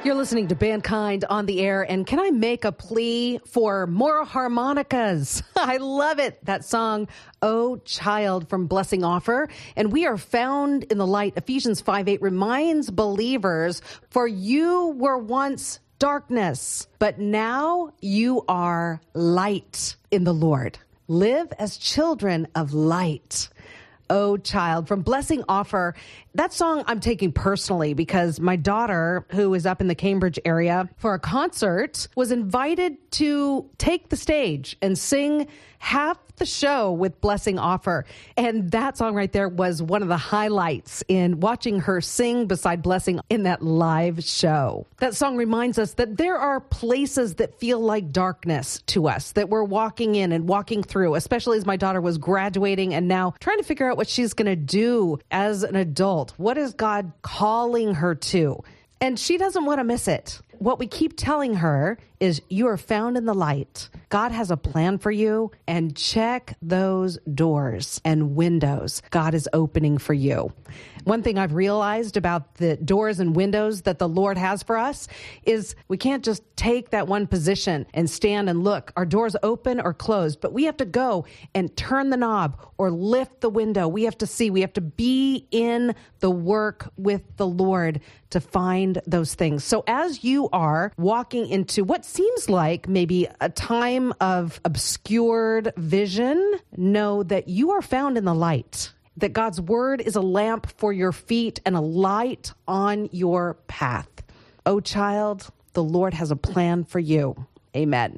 You're listening to Mankind on the Air, and can I make a plea for more harmonicas? I love it. That song, "Oh Child" from Blessing Offer. And we are found in the light. Ephesians 5:8 reminds believers, for you were once darkness, but now you are light in the Lord. Live as children of light. "Oh Child" from Blessing Offer. That song I'm taking personally because my daughter, who is up in the Cambridge area for a concert, was invited to take the stage and sing half the show with Blessing Offer. And that song right there was one of the highlights in watching her sing beside Blessing in that live show. That song reminds us that there are places that feel like darkness to us that we're walking in and walking through, especially as my daughter was graduating and now trying to figure out what she's going to do as an adult. What is God calling her to? And she doesn't want to miss it. What we keep telling her is you are found in the light. God has a plan for you, and check those doors and windows God is opening for you. One thing I've realized about the doors and windows that the Lord has for us is we can't just take that one position and stand and look. Our doors open or closed, but we have to go and turn the knob or lift the window. We have to see. We have to be in the work with the Lord to find those things. So as you are walking into what seems like maybe a time of obscured vision, know that you are found in the light. That God's word is a lamp for your feet and a light on your path. Oh, child, the Lord has a plan for you. Amen.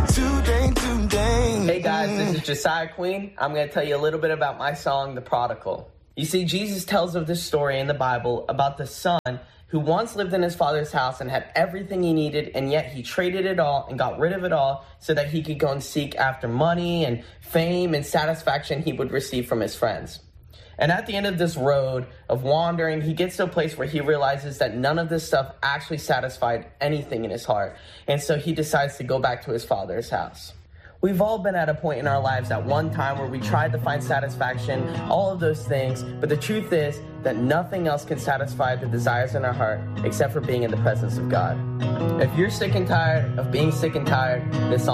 Hey guys, this is Josiah Queen. I'm going to tell you a little bit about my song, The Prodigal. You see, Jesus tells of this story in the Bible about the son who once lived in his father's house and had everything he needed, and yet he traded it all and got rid of it all so that he could go and seek after money and fame and satisfaction he would receive from his friends. And at the end of this road of wandering, he gets to a place where he realizes that none of this stuff actually satisfied anything in his heart. And so he decides to go back to his father's house. We've all been at a point in our lives at one time where we tried to find satisfaction, all of those things, but the truth is that nothing else can satisfy the desires in our heart except for being in the presence of God. If you're sick and tired of being sick and tired, this song